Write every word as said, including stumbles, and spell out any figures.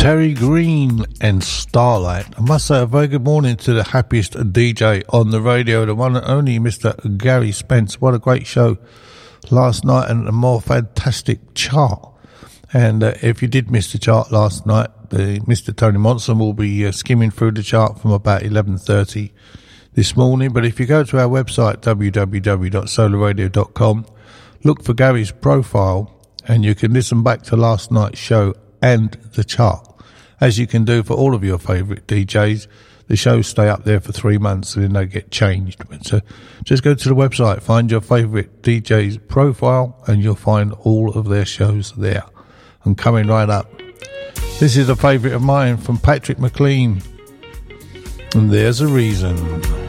Terry Green and Starlight. I must say a very good morning to the happiest D J on the radio, the one and only Mister Gary Spence. What a great show last night and a more fantastic chart. And uh, if you did miss the chart last night, uh, Mister Tony Monson will be uh, skimming through the chart from about eleven thirty this morning. But if you go to our website, w w w dot solar radio dot com, look for Gary's profile and you can listen back to last night's show and the chart, as you can do for all of your favourite D Js. The shows stay up there for three months and then they get changed. But uh, just go to the website, find your favourite D J's profile, and you'll find all of their shows there. And coming right up, this is a favourite of mine from Patrick McLean, and There's a Reason.